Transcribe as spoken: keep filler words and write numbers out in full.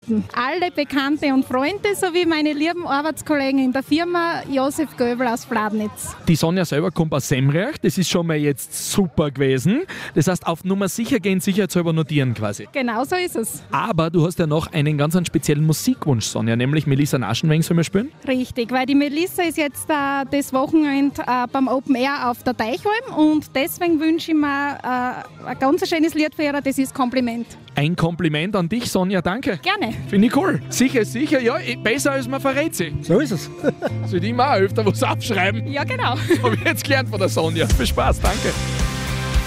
grüßen alle Bekannte und Freunde sowie meine lieben Arbeitskollegen in der Firma Josef Göbel aus Bladnitz. Die Sonja selber kommt aus Semrach, das ist schon mal jetzt super gewesen. Das heißt, auf Nummer sicher gehen, sicherheitshalber notieren quasi. Genau so ist es. Aber du hast ja noch einen ganz einen speziellen Musikwunsch, Sonja, nämlich Melissa Naschenweng soll wir spielen? Richtig, weil die Melissa ist jetzt äh, das Wochenende äh, beim Open Air auf der Teichholm und deswegen wünsche ich mir äh, ein ganz schönes Lied für ihr, das ist Kompliment. Ein Kompliment an dich, Sonja, danke. Gerne. Finde ich cool. Sicher, sicher, ja, besser als man verrät sie. So ist es. Sollte ich mal öfter was abschreiben. Ja, genau. Habe ich jetzt gelernt von der Sonja. Viel Spaß, danke.